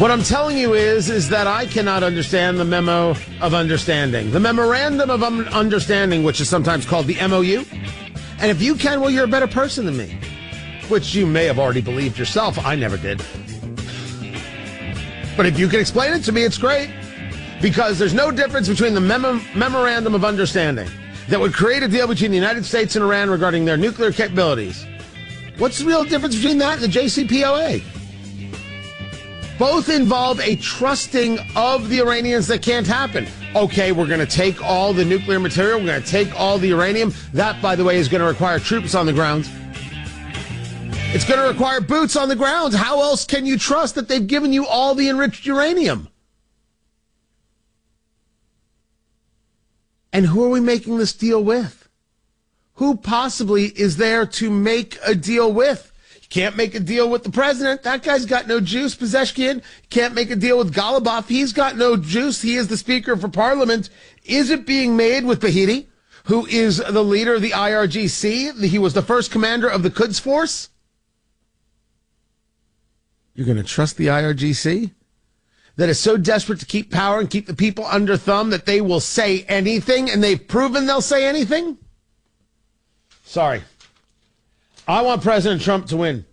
What I'm telling you is that I cannot understand the memo of understanding, the memorandum of understanding, which is sometimes called the MOU. And if you can, well, you're a better person than me, which you may have already believed yourself. I never did. But if you can explain it to me, it's great, because there's no difference between the memorandum of understanding that would create a deal between the United States and Iran regarding their nuclear capabilities. What's the real difference between that and the JCPOA? Both involve a trusting of the Iranians that can't happen. Okay, we're going to take all the nuclear material. We're going to take all the uranium. That, by the way, is going to require troops on the ground. It's going to require boots on the ground. How else can you trust that they've given you all the enriched uranium? And who are we making this deal with? Who possibly is there to make a deal with? Can't make a deal with the president. That guy's got no juice. Pezeshkian can't make a deal with Ghalibaf. He's got no juice. He is the speaker for parliament. Is it being made with Bahidi, who is the leader of the IRGC? He was the first commander of the Quds Force. You're going to trust the IRGC? That is so desperate to keep power and keep the people under thumb that they will say anything, and they've proven they'll say anything? Sorry. I want President Trump to win.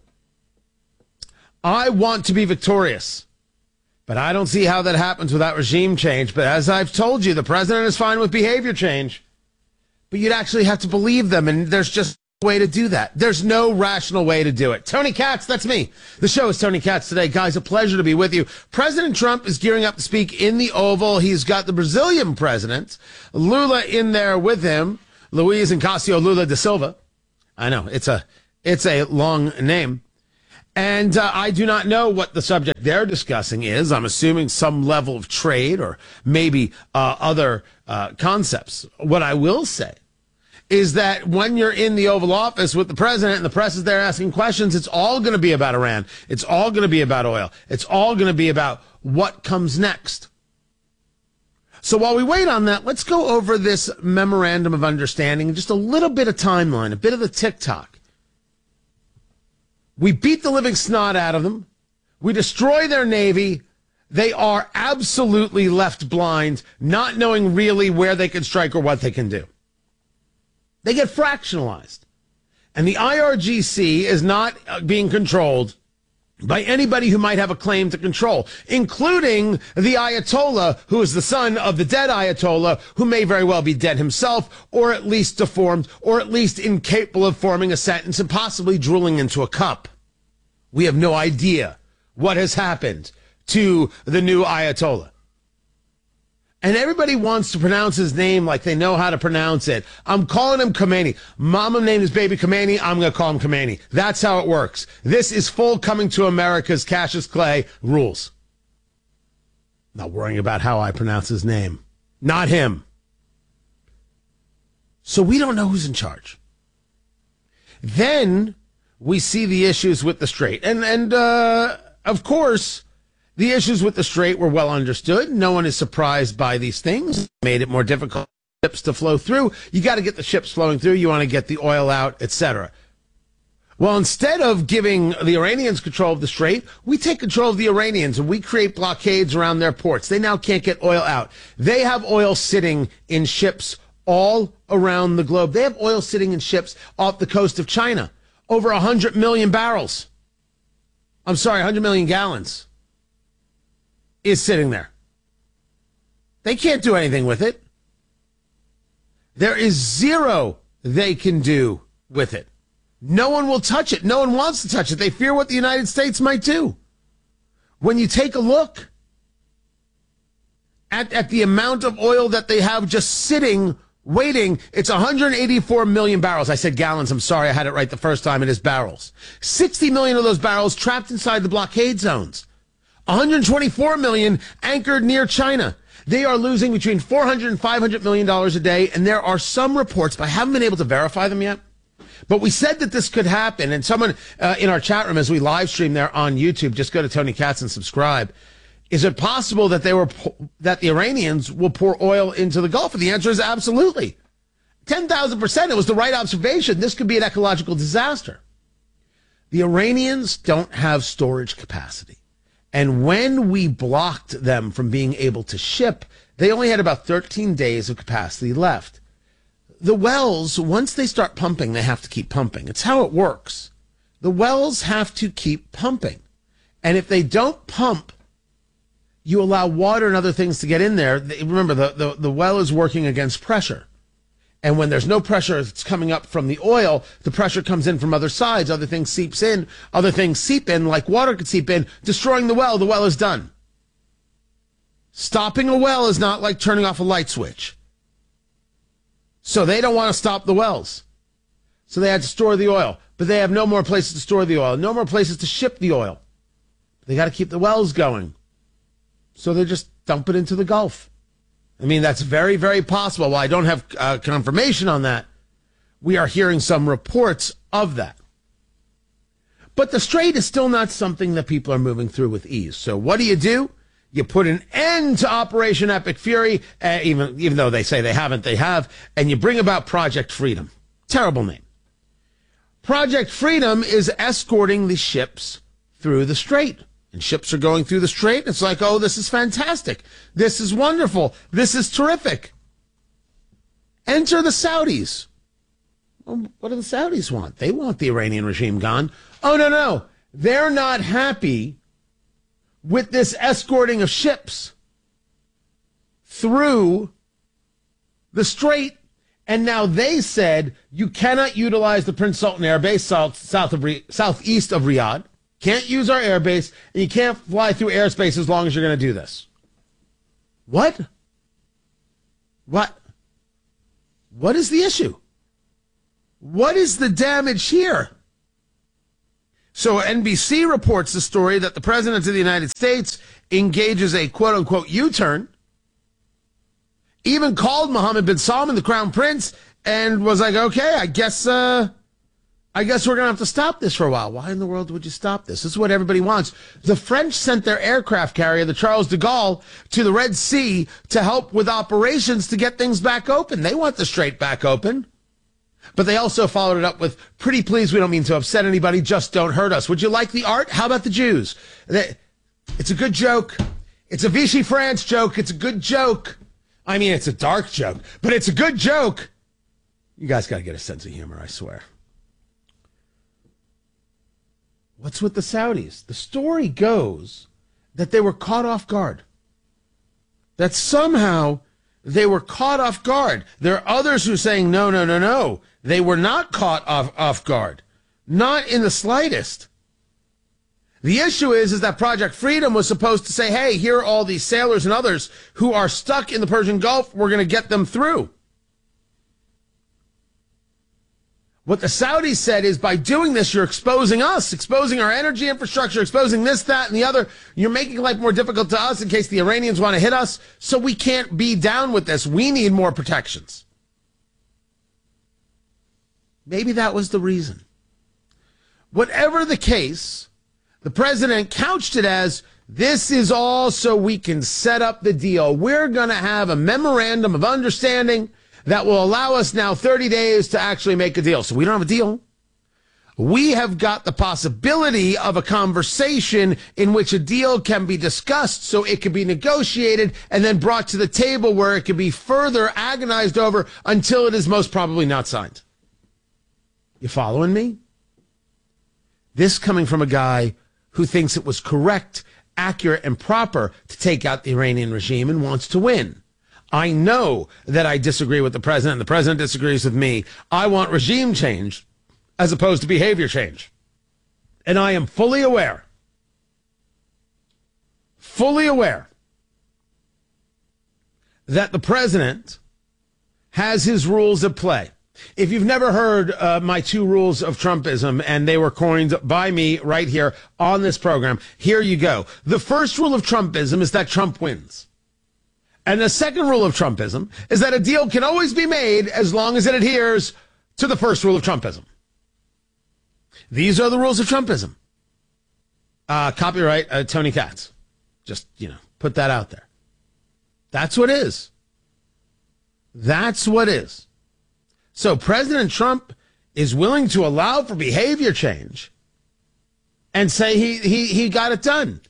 I want to be victorious. But I don't see how that happens without regime change. But as I've told you, the president is fine with behavior change. But you'd actually have to believe them, and there's just no way to do that. There's no rational way to do it. Tony Katz, that's me. The show is Tony Katz today. Guys, a pleasure to be with you. President Trump is gearing up to speak in the Oval. He's got the Brazilian president, Lula, in there with him, Luiz Inácio Lula da Silva. I know, it's a long name. And I do not know what the subject they're discussing is. I'm assuming some level of trade or maybe other concepts. What I will say is that when you're in the Oval Office with the president and the press is there asking questions, it's all going to be about Iran. It's all going to be about oil. It's all going to be about what comes next. So while we wait on that, let's go over this memorandum of understanding, just a little bit of timeline, a bit of the tick-tock. We beat the living snot out of them. We destroy their Navy. They are absolutely left blind, not knowing really where they can strike or what they can do. They get fractionalized. And the IRGC is not being controlled by anybody who might have a claim to control, including the Ayatollah, who is the son of the dead Ayatollah, who may very well be dead himself, or at least deformed, or at least incapable of forming a sentence and possibly drooling into a cup. We have no idea what has happened to the new Ayatollah. And everybody wants to pronounce his name like they know how to pronounce it. I'm calling him Khomeini. Mama named his baby Khomeini. I'm going to call him Khomeini. That's how it works. This is full Coming to America's Cassius Clay rules. Not worrying about how I pronounce his name. Not him. So we don't know who's in charge. Then we see the issues with the Strait. And of course, the issues with the Strait were well understood. No one is surprised by these things. Made it more difficult for ships to flow through. You got to get the ships flowing through. You want to get the oil out, etc. Well, instead of giving the Iranians control of the Strait, we take control of the Iranians and we create blockades around their ports. They now can't get oil out. They have oil sitting in ships all around the globe. They have oil sitting in ships off the coast of China. Over 100 million barrels. I'm sorry, 100 million gallons. Is sitting there. They can't do anything with it. There is zero they can do with it. No one will touch it. No one wants to touch it. They fear what the United States might do. When you take a look at the amount of oil that they have just sitting, waiting, it's 184 million barrels. I said gallons. I'm sorry. I had it right the first time. It is barrels. 60 million of those barrels trapped inside the blockade zones. 124 million anchored near China. They are losing between $400 and $500 million a day, and there are some reports, but I haven't been able to verify them yet. But we said that this could happen, and someone in our chat room, as we live stream there on YouTube, just go to Tony Katz and subscribe. Is it possible that that the Iranians will pour oil into the Gulf? And the answer is absolutely. 10,000%. It was the right observation. This could be an ecological disaster. The Iranians don't have storage capacity. And when we blocked them from being able to ship, they only had about 13 days of capacity left. The wells, once they start pumping, they have to keep pumping. It's how it works. The wells have to keep pumping. And if they don't pump, you allow water and other things to get in there. Remember, the well is working against pressure. And when there's no pressure that's coming up from the oil, the pressure comes in from other sides. Other things seeps in. Other things seep in, like water could seep in, destroying the well. The well is done. Stopping a well is not like turning off a light switch. So they don't want to stop the wells. So they had to store the oil. But they have no more places to store the oil, no more places to ship the oil. They got to keep the wells going. So they just dump it into the Gulf. I mean, that's very, very possible. While I don't have confirmation on that, we are hearing some reports of that. But the Strait is still not something that people are moving through with ease. So what do? You put an end to Operation Epic Fury, even though they say they haven't, they have, and you bring about Project Freedom. Terrible name. Project Freedom is escorting the ships through the Strait. And ships are going through the Strait. It's like, oh, this is fantastic. This is wonderful. This is terrific. Enter the Saudis. Well, what do the Saudis want? They want the Iranian regime gone. Oh, no. They're not happy with this escorting of ships through the Strait. And now they said you cannot utilize the Prince Sultan Air Base southeast of Riyadh. Can't use our airbase, and you can't fly through airspace as long as you're going to do this. What? What is the issue? What is the damage here? So NBC reports the story that the President of the United States engages a quote-unquote U-turn, even called Mohammed bin Salman, the Crown Prince, and was like, okay, I guess we're going to have to stop this for a while. Why in the world would you stop this? This is what everybody wants. The French sent their aircraft carrier, the Charles de Gaulle, to the Red Sea to help with operations to get things back open. They want the Strait back open. But they also followed it up with, pretty please, we don't mean to upset anybody, just don't hurt us. Would you like the art? How about the Jews? It's a good joke. It's a Vichy France joke. It's a good joke. I mean, it's a dark joke, but it's a good joke. You guys got to get a sense of humor, I swear. What's with the Saudis? The story goes that they were caught off guard. That somehow they were caught off guard. There are others who are saying, no. They were not caught off guard. Not in the slightest. The issue is that Project Freedom was supposed to say, hey, here are all these sailors and others who are stuck in the Persian Gulf. We're going to get them through. What the Saudis said is, by doing this, you're exposing us, exposing our energy infrastructure, exposing this, that, and the other. You're making life more difficult to us in case the Iranians want to hit us, so we can't be down with this. We need more protections. Maybe that was the reason. Whatever the case, the president couched it as, this is all so we can set up the deal. We're going to have a memorandum of understanding that will allow us now 30 days to actually make a deal. So we don't have a deal. We have got the possibility of a conversation in which a deal can be discussed so it can be negotiated and then brought to the table where it can be further agonized over until it is most probably not signed. You following me? This coming from a guy who thinks it was correct, accurate, and proper to take out the Iranian regime and wants to win. I know that I disagree with the president, and the president disagrees with me. I want regime change as opposed to behavior change. And I am fully aware that the president has his rules at play. If you've never heard my 2 rules of Trumpism, and they were coined by me right here on this program, here you go. The first rule of Trumpism is that Trump wins. And the second rule of Trumpism is that a deal can always be made as long as it adheres to the first rule of Trumpism. These are the rules of Trumpism. Copyright Tony Katz. Just, put that out there. That's what is. That's what is. So President Trump is willing to allow for behavior change and say he got it done.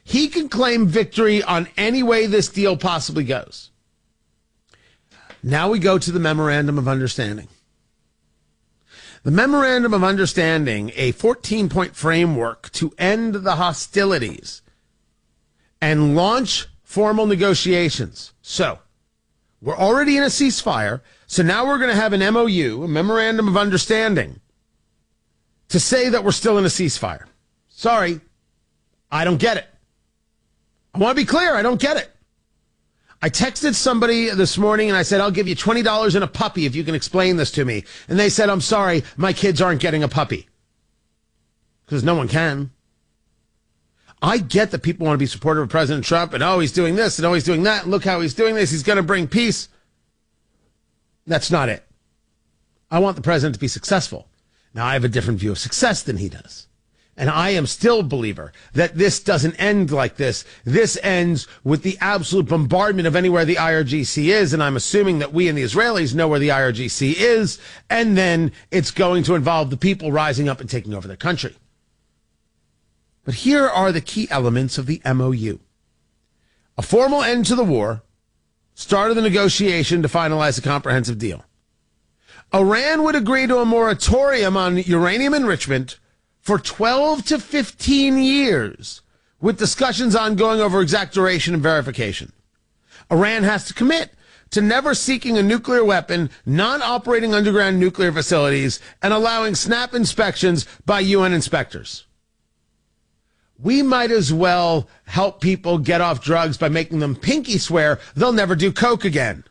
He can claim victory on any way this deal possibly goes. Now we go to the Memorandum of Understanding. The Memorandum of Understanding, a 14-point framework to end the hostilities and launch formal negotiations. So, we're already in a ceasefire, so now we're going to have an MOU, a Memorandum of Understanding, to say that we're still in a ceasefire. Sorry, I don't get it. I want to be clear, I don't get it. I texted somebody this morning and I said, I'll give you $20 and a puppy if you can explain this to me. And they said, I'm sorry, my kids aren't getting a puppy. Because no one can. I get that people want to be supportive of President Trump and, oh, he's doing this and oh, he's doing that. And look how he's doing this. He's going to bring peace. That's not it. I want the president to be successful. Now, I have a different view of success than he does. And I am still a believer that this doesn't end like this. This ends with the absolute bombardment of anywhere the IRGC is. And I'm assuming that we and the Israelis know where the IRGC is. And then it's going to involve the people rising up and taking over their country. But here are the key elements of the MOU. A formal end to the war, start of the negotiation to finalize a comprehensive deal. Iran would agree to a moratorium on uranium enrichment for 12 to 15 years, with discussions ongoing over exact duration and verification. Iran has to commit to never seeking a nuclear weapon, not operating underground nuclear facilities, and allowing snap inspections by UN inspectors. We might as well help people get off drugs by making them pinky swear they'll never do coke again.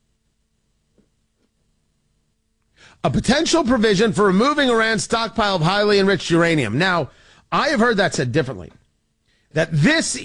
A potential provision for removing Iran's stockpile of highly enriched uranium. Now, I have heard that said differently. That this